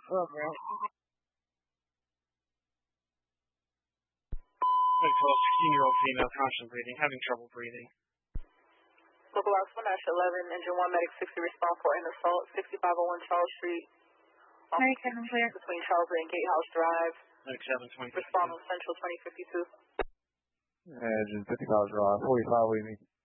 Well, right. Like 16-year-old female, constant breathing, having trouble breathing. Local Ops 1-11, Engine 1, Medic 60, respond for an assault, 6501 Charles Street. Medic 7 clear. Between Charles and Gatehouse Drive. Medic 7, 2052. Respond on Central 2052. Engine 55 Drive, 45, what do you need?